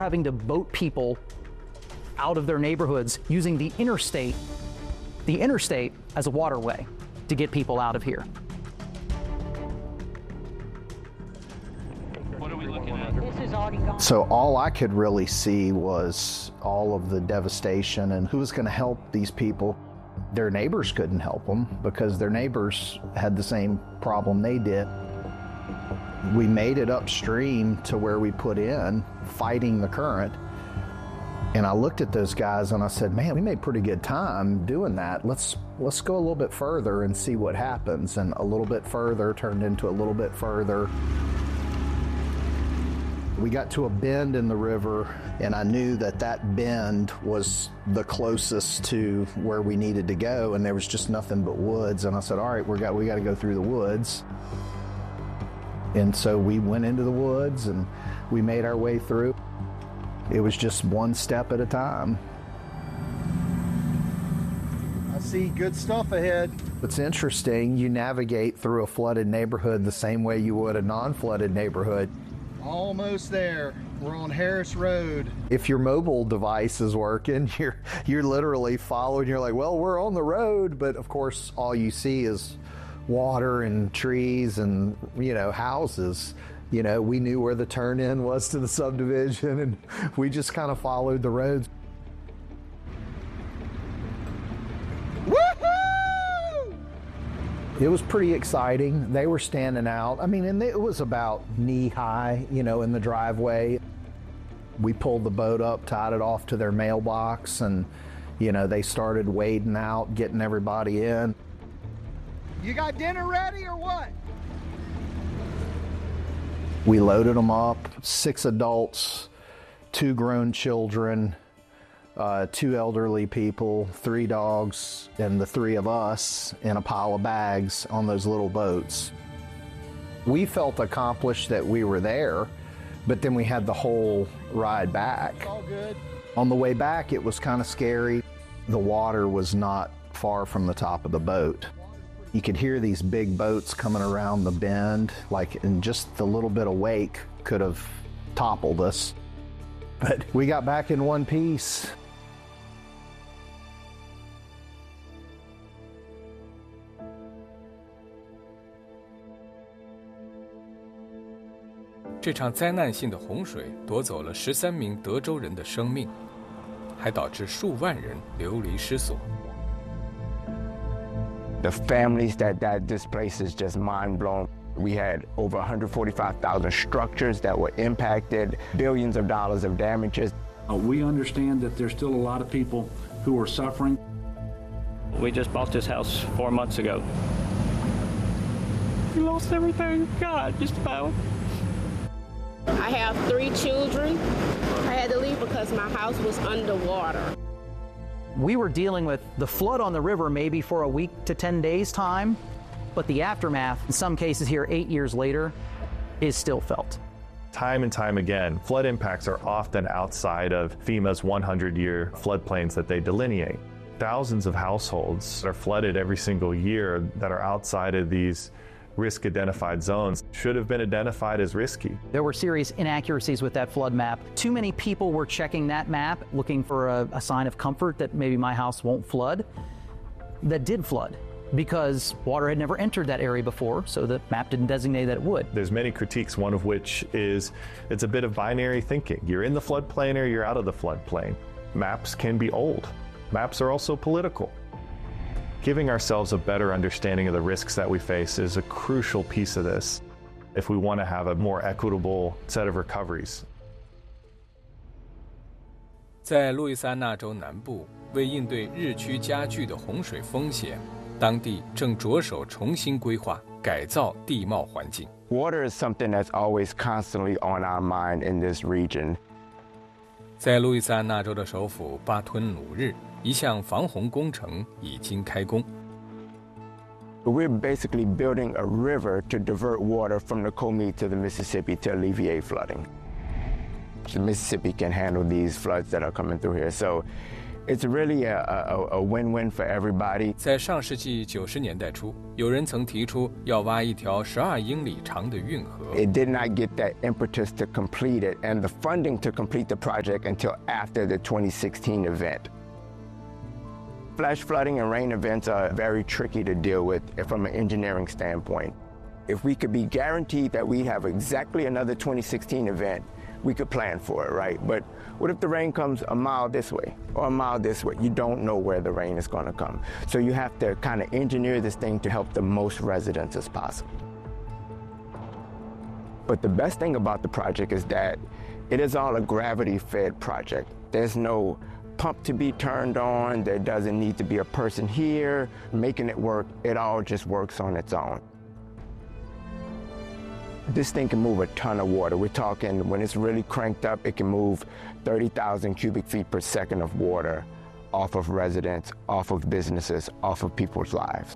having to boat people out of their neighborhoods using the interstate as a waterway to get people out of here. What are we looking at? This is already gone. So all I could really see was all of the devastation and who was going to help these people. Their neighbors couldn't help them because their neighbors had the same problem they did. We made it upstream to where we put in, fighting the current. And I looked at those guys and I said, man, we made pretty good time doing that. Let's go a little bit further and see what happens. And a little bit further turned into a little bit further. We got to a bend in the river, and I knew that that bend was the closest to where we needed to go, and there was just nothing but woods. And I said, all right, we got to go through the woods. And so we went into the woods and we made our way through. It was just one step at a time. I see good stuff ahead. It's interesting, you navigate through a flooded neighborhood the same way you would a non-flooded neighborhood. Almost there. We're on Harris Road. If your mobile device is working, you're literally following. You're like, well, we're on the road, but of course, all you see is water and trees and, houses. We knew where the turn-in was to the subdivision, and we just kind of followed the roads. Woohoo! It was pretty exciting. They were standing out. And it was about knee-high, in the driveway. We pulled the boat up, tied it off to their mailbox, and, they started wading out, getting everybody in. You got dinner ready or what? We loaded them up, 6 adults, 2 grown children, 2 elderly people, 3 dogs, and the 3 of us in a pile of bags on those little boats. We felt accomplished that we were there, but then we had the whole ride back. It's all good. On the way back, it was kind of scary. The water was not far from the top of the boat. You could hear these big boats coming around the bend, and just the little bit of wake could have toppled us. But we got back in one piece. 这场灾难性的洪水夺走了13名德州人的生命，还导致数万人流离失所。 The families that displaced is just mind-blown. We had over 145,000 structures that were impacted, billions of dollars of damages. We understand that there's still a lot of people who are suffering. We just bought this house 4 months ago. We lost everything. God, just about. I have 3 children. I had to leave because my house was underwater. We were dealing with the flood on the river maybe for a week to 10 days time, but the aftermath, in some cases here 8 years later, is still felt. Time and time again, flood impacts are often outside of FEMA's 100-year floodplains that they delineate. Thousands of households are flooded every single year that are outside of these risk-identified zones, should have been identified as risky. There were serious inaccuracies with that flood map. Too many people were checking that map, looking for a sign of comfort that maybe my house won't flood. That did flood, because water had never entered that area before, so the map didn't designate that it would. There's many critiques, one of which is it's a bit of binary thinking. You're in the floodplain or you're out of the floodplain. Maps can be old. Maps are also political. Giving ourselves a better understanding of the risks that we face is a crucial piece of this if we want to have a more equitable set of recoveries. 在路易斯安那州南部，为应对日趋加剧的洪水风险，当地正着手重新规划、改造地貌环境。 Water is something that's always constantly on our mind in this region. 在路易斯安那州的首府巴吞鲁日，一项防洪工程已经开工。 We're basically building a river to divert water from the Comey to the Mississippi to alleviate flooding. The Mississippi can handle these floods that are coming through here. So It's really a win-win for everybody. 在上世纪90年代初，有人曾提出要挖一条12英里长的运河。 It did not get that impetus to complete it and the funding to complete the project until after the 2016 event. Flash flooding and rain events are very tricky to deal with from an engineering standpoint. If we could be guaranteed that we have exactly another 2016 event, we could plan for it, right? But what if the rain comes a mile this way or a mile this way? You don't know where the rain is going to come. So you have to kind of engineer this thing to help the most residents as possible. But the best thing about the project is that it is all a gravity-fed project. There's no pump to be turned on. There doesn't need to be a person here making it work. It all just works on its own. This thing can move a ton of water. We're talking, when it's really cranked up, it can move 30,000 cubic feet per second of water off of residents, off of businesses, off of people's lives.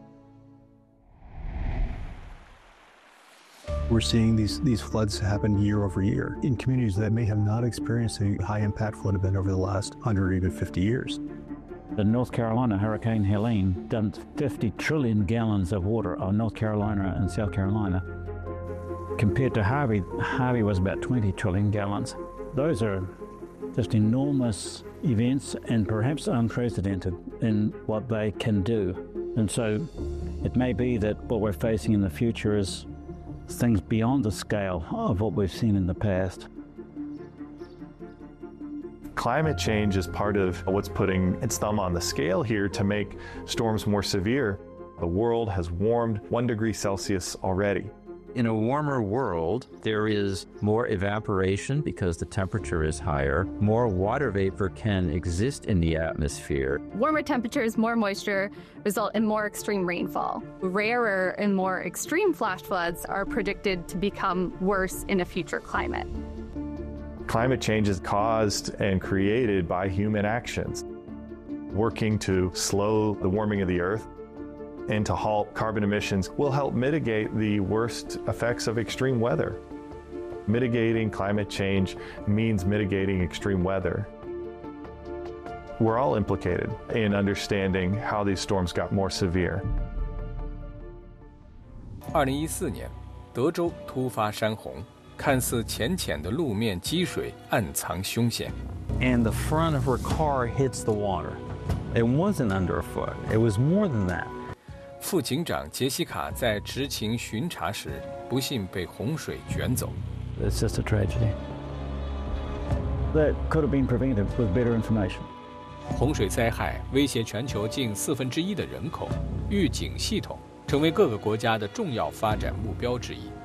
We're seeing these floods happen year over year in communities that may have not experienced a high-impact flood event over the last 100 or even 50 years. The North Carolina Hurricane Helene dumped 50 trillion gallons of water on North Carolina and South Carolina. Compared to Harvey, Harvey was about 20 trillion gallons. Those are just enormous events and perhaps unprecedented in what they can do. And so it may be that what we're facing in the future is things beyond the scale of what we've seen in the past. Climate change is part of what's putting its thumb on the scale here to make storms more severe. The world has warmed 1 degree Celsius already. In a warmer world, there is more evaporation because the temperature is higher. More water vapor can exist in the atmosphere. Warmer temperatures, more moisture result in more extreme rainfall. Rarer and more extreme flash floods are predicted to become worse in a future climate. Climate change is caused and created by human actions. Working to slow the warming of the earth and to halt carbon emissions will help mitigate the worst effects of extreme weather. Mitigating climate change means mitigating extreme weather. We're all implicated in understanding how these storms got more severe. 2014年，德州突发山洪，看似浅浅的路面积水暗藏凶险。 And the front of her car hits the water. It wasn't under a foot. It was more than that. 副警长杰西卡在执勤巡查时，不幸被洪水卷走。 It's just a tragedy. That could have been prevented with better information. 洪水灾害威胁全球近1/4的人口，预警系统成为各个国家的重要发展目标之一。